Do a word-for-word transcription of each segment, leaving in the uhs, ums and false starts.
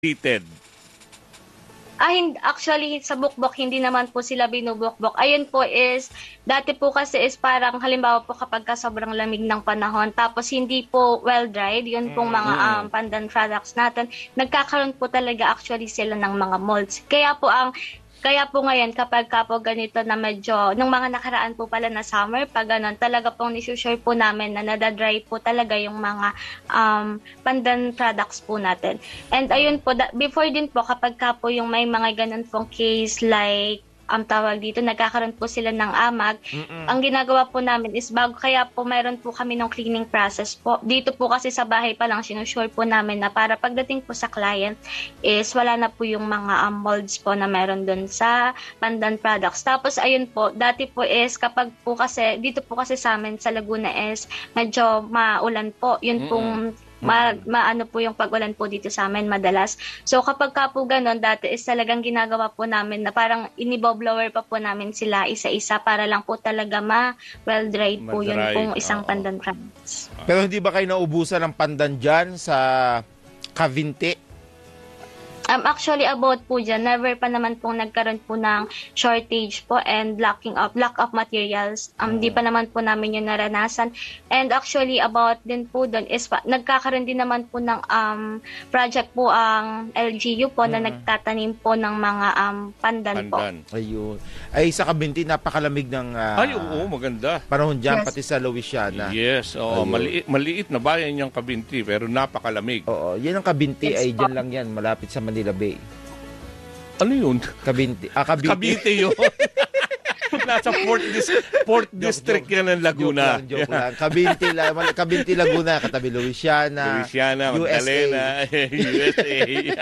Seated. Ah, actually, sa bukbok, hindi naman po sila binubukbok. Ayun po is, dati po kasi is parang halimbawa po kapag ka sobrang lamig ng panahon, tapos hindi po well-dried, yun pong mga um, pandan products natin, nagkakaroon po talaga actually sila ng mga molds. Kaya po ang Kaya po ngayon, kapag ka po ganito na medyo, nung mga nakaraan po pala na summer, pag ganun, talaga pong nisusure po namin na nadadry po talaga yung mga um, pandan products po natin. And ayun po, da- before din po, kapag ka po yung may mga ganun pong case like, ang tawag dito, nagkakaroon po sila ng amag. Mm-mm. Ang ginagawa po namin is bago, kaya po mayroon po kami ng cleaning process po. Dito po kasi sa bahay pa lang, sinusure po namin na para pagdating po sa client is wala na po yung mga um, molds po na meron dun sa pandan products. Tapos ayun po, dati po is kapag po kasi, dito po kasi sa amin sa Laguna is medyo maulan po. Yun pong Ma, maano po yung pag-ulan po dito sa amin madalas. So kapag ka po ganun, dati is talagang ginagawa po namin na parang iniboblower pa po namin sila isa-isa para lang po talaga ma-well-dried po yun pong isang pandan products. Pero hindi ba kayo naubusan ng pandan dyan sa Cavinti? Um, actually, about po dyan, never pa naman pong nagkaroon po ng shortage po and lacking of, lack of materials. Um, di pa naman po namin yung naranasan. And actually, about din po doon is pa, nagkakaroon din naman po ng um, project po ang L G U po hmm. na nagtatanim po ng mga um, pandan, pandan po. Ayun. Ay, sa Cavinti, napakalamig ng uh, Ay, oo, maganda. Panahon dyan, Yes. pati sa Louisiana. Yes, oo. Maliit, maliit na bayan yung Cavinti, pero napakalamig. Oo, yan ang Cavinti, Yes, ay po. dyan lang yan, malapit sa Manila Bay. Ano yun? Cavinti. Ah, Cavite. Cavite yun. Nasa Port, Dis- Port District joke, yan ng Laguna. Joke lang, joke lang. Cavinti, la, Cavinti, Laguna, katabi Louisiana. Louisiana, U S A. Magdalena, U S A.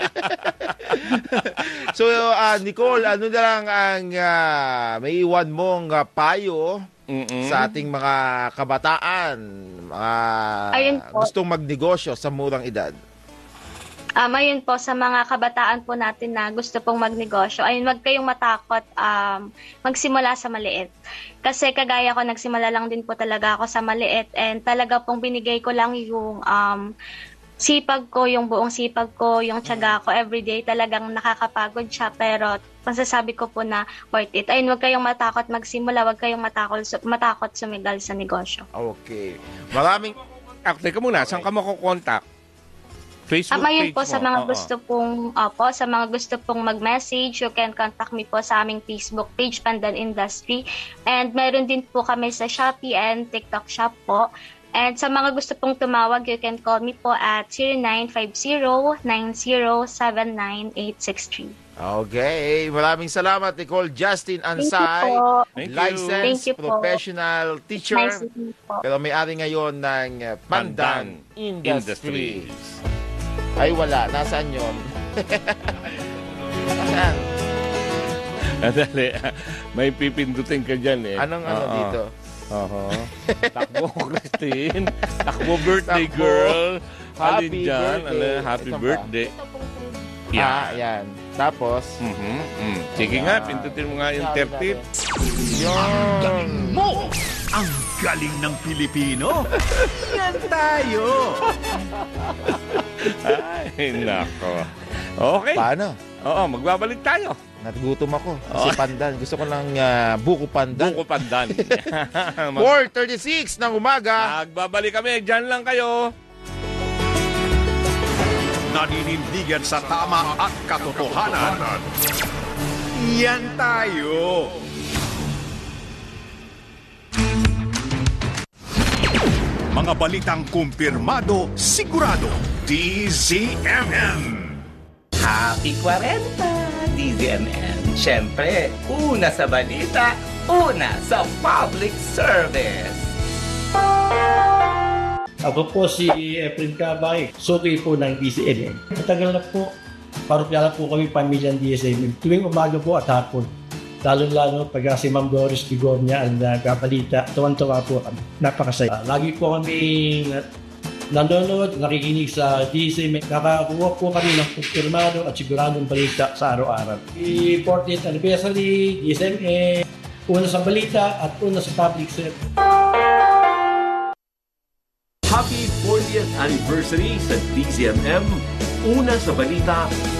So, uh, Nicole, ano na lang ang uh, may iwan mong uh, payo Mm-mm. sa ating mga kabataan, mga uh, gustong magnegosyo sa murang edad? Um, ayun po, sa mga kabataan po natin na gusto pong magnegosyo, ayun, wag kayong matakot um, magsimula sa maliit. Kasi kagaya ko, nagsimula lang din po talaga ako sa maliit and talaga pong binigay ko lang yung um, sipag ko, yung buong sipag ko, yung tiyaga ko everyday. Talagang nakakapagod siya pero masasabi ko po na worth it. Ayun, wag kayong matakot magsimula, wag kayong matakot, matakot sumigal sa negosyo. Okay. Maraming... Ah, teka muna, saan ka makukontak? Facebook um, ayun page po, mo. sa mga Oo. gusto pong, opo, sa mga gusto pong mag-message, you can contact me po sa aming Facebook page, Pandan Industry. And meron din po kami sa Shopee and TikTok shop po. And sa mga gusto pong tumawag, you can call me po at zero nine five zero, nine zero seven nine eight six three. Okay. Maraming salamat, Nicole Justin Ansay. Thank you po. Thank you. Licensed Thank you po. professional teacher. Nice to meet po. Pero may-ari ngayon ng uh, Pandan, Pandan Industries. Industries. Ay, wala. Nasaan yun? Nasaan? Dali, may pipindutin ka dyan eh. Anong ano Oo. dito? Oo. Takbo, Christine. Takbo, birthday Takbo. girl. Happy Alin dyan. birthday. Ano, happy Ito ba? birthday. Ah, yan. Tapos, Mhm, mm. Sige nga, pindutin mo nga yung Sabi thirteen. natin. Yun. Mo! Ang galing ng Pilipino! Yan tayo! Ay, nako. Okay. Paano? Oo, magbabalik tayo. Natugutom ako. Kasi pandan. Gusto ko ng uh, buko pandan. Buko Pandan. Mag- four thirty-six ng umaga. Magbabalik kami. Diyan lang kayo. Naninindigan sa tama at katotohanan. Yan tayo! Mga balitang kumpirmado, sigurado. D Z M M. Happy forty, D Z M M. Siyempre, una sa balita, una sa public service. Ako po si Efren Cabay, suki po ng D Z M M. Matagal na po, parokya na po kami pamilyang D Z M M. Tuwing umaga po at hapon. Lalo-lalo pag si Ma'am Doris Bigornia ang nagkabalita, tuwan-tuwa po kami. Napakasaya. Lagi po kami nanonood, nakikinig sa D Z M M. Nakakuha po kami ng kumpirmado at siguradong balita sa araw-araw. The fortieth anniversary, D Z M M, una sa balita at una sa public service. Happy fortieth anniversary sa D Z M M. Una sa balita,